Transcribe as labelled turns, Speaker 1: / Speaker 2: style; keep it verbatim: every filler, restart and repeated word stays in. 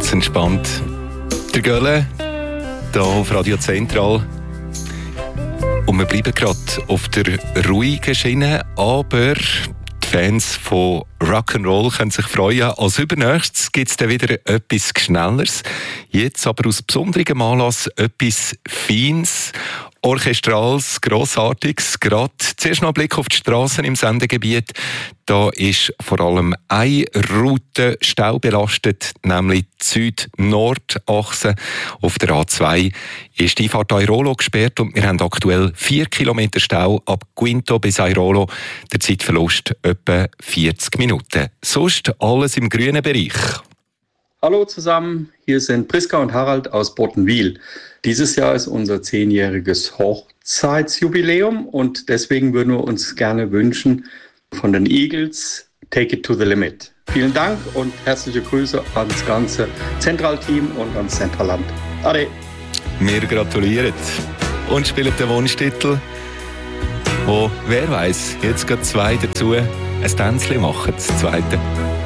Speaker 1: ganz entspannt. Der Gölle, hier auf Radio Zentral. Und wir bleiben gerade auf der ruhigen Schiene, aber die Fans von Rock'n'Roll können sich freuen. Als übernächstes gibt es dann wieder etwas Schnelleres. Jetzt aber aus besonderem Anlass etwas Feines, Orchestrales, Grossartiges. Gerade zuerst noch ein Blick auf die Strassen im Sendegebiet. Da ist vor allem eine Route staubelastet, nämlich die Süd-Nord-Achse. Auf der A zwei ist die Einfahrt Airolo gesperrt und wir haben aktuell vier Kilometer Stau ab Quinto bis Airolo. Der Zeitverlust etwa vierzig Minuten. Sonst alles im grünen Bereich.
Speaker 2: Hallo zusammen, hier sind Priska und Harald aus Bottenwil. Dieses Jahr ist unser zehnjähriges Hochzeitsjubiläum und deswegen würden wir uns gerne wünschen von den Eagles, Take It to the Limit. Vielen Dank und herzliche Grüße ans ganze Zentralteam und ans Zentralland. Ade!
Speaker 1: Wir gratulieren und spielen den Wunschtitel, wo, wer weiß, jetzt gerade zwei dazu ein Tänzchen machen, das zweite.